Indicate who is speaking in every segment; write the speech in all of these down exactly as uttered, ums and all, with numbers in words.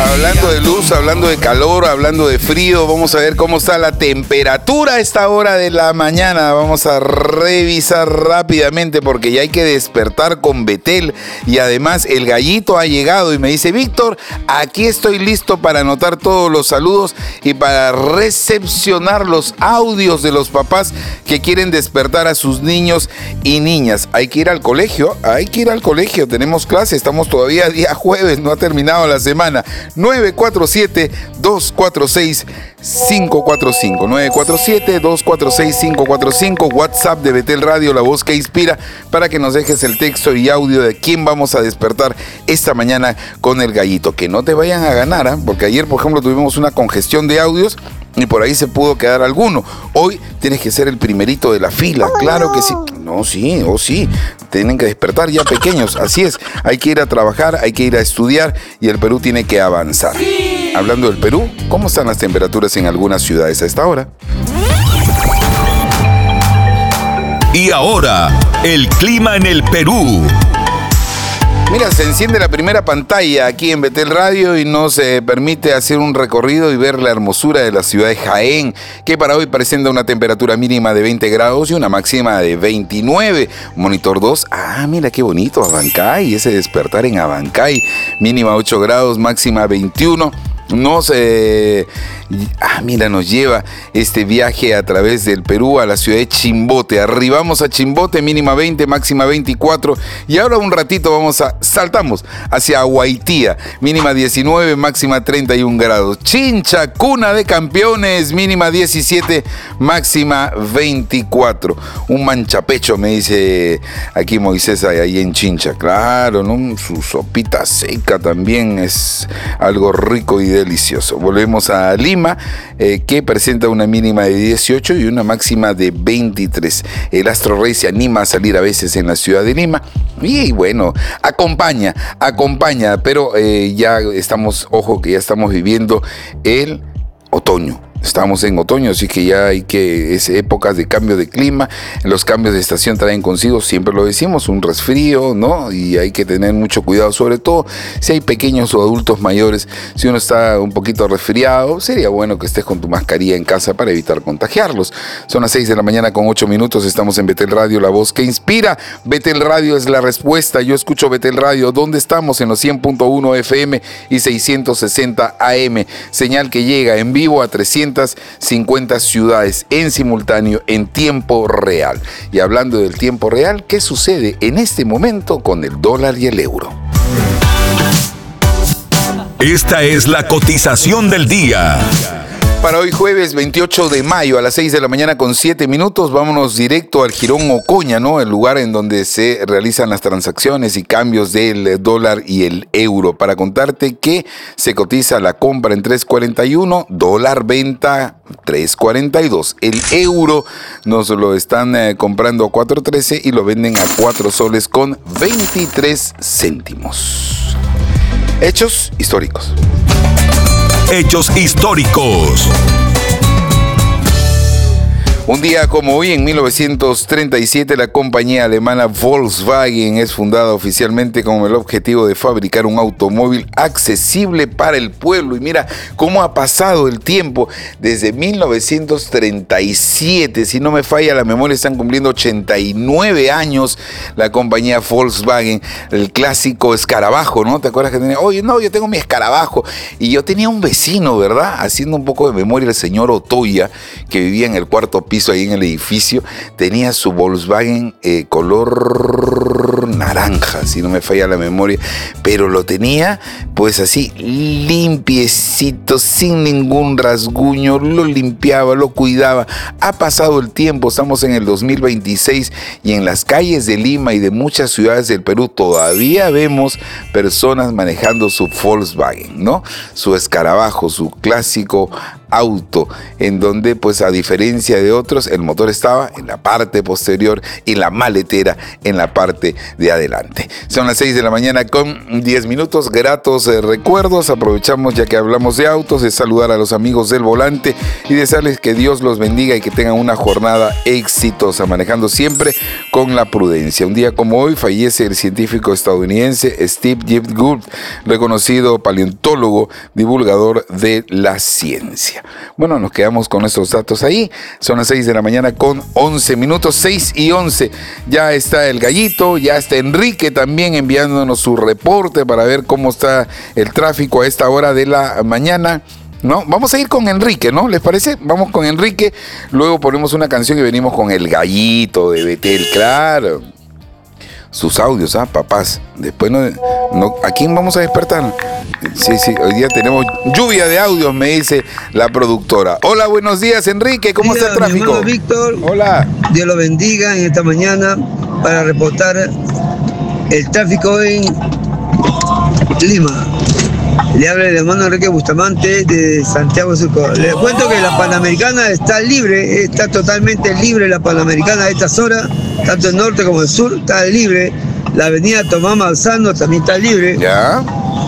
Speaker 1: Hablando de luz, hablando de calor, hablando de frío, vamos a ver cómo está la temperatura a esta hora de la mañana. Vamos a revisar rápidamente porque ya hay que despertar con Betel. Y además el gallito ha llegado y me dice: Víctor, aquí estoy listo para anotar todos los saludos y para recepcionar los audios de los papás que quieren despertar a sus niños y niñas. Hay que ir al colegio, hay que ir al colegio, tenemos clase, estamos todavía día jueves, no ha terminado la semana. nueve cuatro siete, dos cuatro seis, cinco cuatro cinco nueve cuatro siete, dos cuatro seis, cinco cuatro cinco, WhatsApp de Betel Radio, la voz que inspira, para que nos dejes el texto y audio de quién vamos a despertar esta mañana con el gallito. Que no te vayan a ganar, ¿eh? Porque ayer, por ejemplo, tuvimos una congestión de audios y por ahí se pudo quedar alguno. Hoy tienes que ser el primerito de la fila, oh, claro no. que sí. No, sí, o oh, sí. Tienen que despertar ya pequeños, así es. Hay que ir a trabajar, hay que ir a estudiar y el Perú tiene que avanzar. Sí. Hablando del Perú, ¿cómo están las temperaturas en algunas ciudades a esta hora?
Speaker 2: Y ahora, el clima en el Perú.
Speaker 1: Mira, se enciende la primera pantalla aquí en Betel Radio y nos eh, permite hacer un recorrido y ver la hermosura de la ciudad de Jaén, que para hoy presenta una temperatura mínima de veinte grados y una máxima de veintinueve. Monitor dos, ah, mira qué bonito, Abancay, ese despertar en Abancay, mínima ocho grados, máxima veintiuno. Nos, eh, ah, mira, nos lleva este viaje a través del Perú a la ciudad de Chimbote. Arribamos a Chimbote, mínima veinte, máxima veinticuatro. Y ahora un ratito vamos a, saltamos hacia Huaytía, mínima diecinueve, máxima treinta y un grados. Chincha, cuna de campeones, mínima diecisiete, máxima veinticuatro. Un manchapecho, me dice aquí Moisés, ahí en Chincha. Claro, ¿no? Su sopita seca también es algo rico y de delicioso. Volvemos a Lima, eh, que presenta una mínima de dieciocho y una máxima de veintitrés. El Astro Rey se anima a salir a veces en la ciudad de Lima y bueno, acompaña, acompaña, pero eh, ya estamos, ojo que ya estamos viviendo el otoño. Estamos en otoño, así que ya hay que, es épocas de cambio de clima. Los cambios de estación traen consigo, siempre lo decimos, un resfrío, ¿no? Y hay que tener mucho cuidado, sobre todo si hay pequeños o adultos mayores. Si uno está un poquito resfriado, sería bueno que estés con tu mascarilla en casa para evitar contagiarlos. Son las seis de la mañana con ocho minutos, estamos en Betel Radio, la voz que inspira. Betel Radio es la respuesta, yo escucho Betel Radio. ¿Dónde estamos? En los cien punto uno F M y seiscientos sesenta A M. Señal que llega en vivo a trescientas cincuenta ciudades en simultáneo en tiempo real. Y hablando del tiempo real, ¿qué sucede en este momento con el dólar y el euro?
Speaker 2: Esta es la cotización del día.
Speaker 1: Para hoy jueves veintiocho de mayo a las seis de la mañana con siete minutos, vámonos directo al Jirón Ocoña, ¿no? El lugar en donde se realizan las transacciones y cambios del dólar y el euro. Para contarte que se cotiza la compra en tres cuarenta y uno, dólar venta tres cuarenta y dos. El euro nos lo están eh, comprando a cuatro trece y lo venden a cuatro soles con veintitrés céntimos. Hechos históricos.
Speaker 2: Hechos históricos.
Speaker 1: Un día como hoy, en mil novecientos treinta y siete, la compañía alemana Volkswagen es fundada oficialmente con el objetivo de fabricar un automóvil accesible para el pueblo. Y mira cómo ha pasado el tiempo desde mil novecientos treinta y siete. Si no me falla la memoria, están cumpliendo ochenta y nueve años la compañía Volkswagen. El clásico escarabajo, ¿no? ¿Te acuerdas que tenía? Oye, no, yo tengo mi escarabajo. Y yo tenía un vecino, ¿verdad? Haciendo un poco de memoria, el señor Otoya, que vivía en el cuarto piso ahí en el edificio, tenía su Volkswagen eh, color naranja, si no me falla la memoria, pero lo tenía pues así limpiecito, sin ningún rasguño, lo limpiaba, lo cuidaba. Ha pasado el tiempo, estamos en el dos mil veintiséis y en las calles de Lima y de muchas ciudades del Perú todavía vemos personas manejando su Volkswagen, ¿no? Su escarabajo, su clásico auto, en donde pues a diferencia de otros, el motor estaba en la parte posterior y la maletera en la parte de adelante. Son las seis de la mañana con diez minutos, gratos eh, recuerdos. Aprovechamos, ya que hablamos de autos, de saludar a los amigos del volante y desearles que Dios los bendiga y que tengan una jornada exitosa, manejando siempre con la prudencia. Un día como hoy fallece el científico estadounidense Steve Jobs Gould, reconocido paleontólogo, divulgador de la ciencia. Bueno, nos quedamos con estos datos ahí. Son las seis de la mañana con once minutos, seis y once. Ya está el Gallito, ya está Enrique también enviándonos su reporte para ver cómo está el tráfico a esta hora de la mañana. ¿No? Vamos a ir con Enrique, ¿no? ¿Les parece? Vamos con Enrique, luego ponemos una canción y venimos con el Gallito de Betel, claro. Sus audios, ¿ah? Papás. Después no, no... ¿A quién vamos a despertar? Sí, sí, hoy día tenemos lluvia de audios, me dice la productora. Hola, buenos días, Enrique, ¿cómo
Speaker 3: Mira,
Speaker 1: está el tráfico?
Speaker 3: Mi hermano Víctor,
Speaker 1: hola.
Speaker 3: Dios lo bendiga en esta mañana para reportar el tráfico en Lima. Le habla el hermano Enrique Bustamante de Santiago Surco. Les cuento que la Panamericana está libre, está totalmente libre la Panamericana a estas horas, tanto el norte como el sur está libre. La avenida Tomás Manzano también está libre.
Speaker 1: Ya.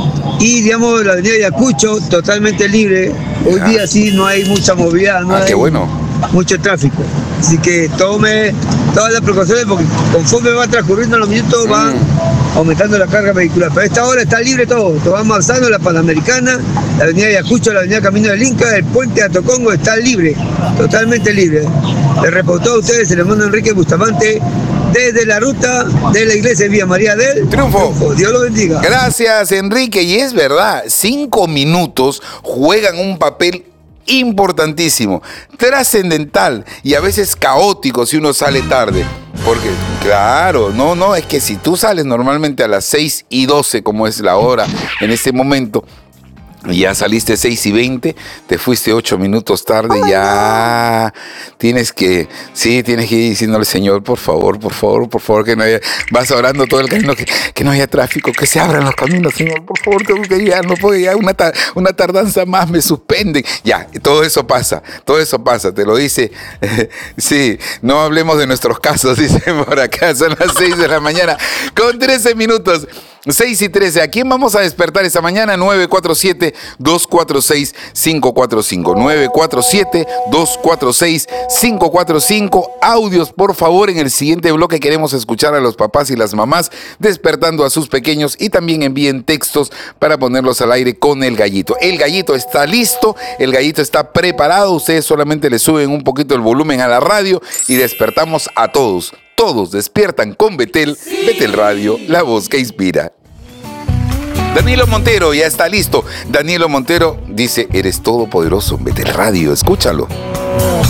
Speaker 3: Y digamos la avenida Ayacucho totalmente libre. Hoy
Speaker 1: Ya.
Speaker 3: día sí no hay mucha movilidad, no
Speaker 1: Ah,
Speaker 3: hay
Speaker 1: qué bueno.
Speaker 3: mucho tráfico. Así que tome todas las precauciones porque conforme va transcurriendo los minutos van
Speaker 1: Mm.
Speaker 3: aumentando la carga vehicular. Pero a esta hora está libre todo. Tomás Manzano, la Panamericana, la avenida Ayacucho, la avenida Camino del Inca, el puente de Atocongo está libre, totalmente libre. Le reportó a ustedes el hermano Enrique Bustamante desde la ruta de la iglesia de Villa María del
Speaker 1: Triunfo.
Speaker 3: Triunfo. Dios lo bendiga.
Speaker 1: Gracias, Enrique. Y es verdad, cinco minutos juegan un papel importantísimo, trascendental y a veces caótico si uno sale tarde. Porque, claro, no, no, es que si tú sales normalmente a las seis y doce, como es la hora en este momento, y ya saliste seis y veinte, te fuiste ocho minutos tarde, oh, ya no. Tienes que, sí, tienes que ir diciéndole, Señor, por favor, por favor, por favor, que no haya, vas orando todo el camino, que, que no haya tráfico, que se abran los caminos, Señor, por favor, tengo que ir, no puedo ya, una, una tardanza más, me suspenden. Ya, todo eso pasa, todo eso pasa, te lo dice, eh, sí, no hablemos de nuestros casos, dicen por acá, son las seis de la mañana, con trece minutos. seis y trece, ¿a quién vamos a despertar esta mañana? nueve cuatro siete, dos cuatro seis, cinco cuatro cinco. nueve cuatro siete, dos cuatro seis, cinco cuatro cinco. Audios, por favor, en el siguiente bloque queremos escuchar a los papás y las mamás despertando a sus pequeños y también envíen textos para ponerlos al aire con el Gallito. El Gallito está listo, el Gallito está preparado, ustedes solamente le suben un poquito el volumen a la radio y despertamos a todos. Todos despiertan con Betel, sí. Betel Radio, la voz que inspira. Danilo Montero ya está listo. Danilo Montero dice, eres todopoderoso en Betel Radio, escúchalo.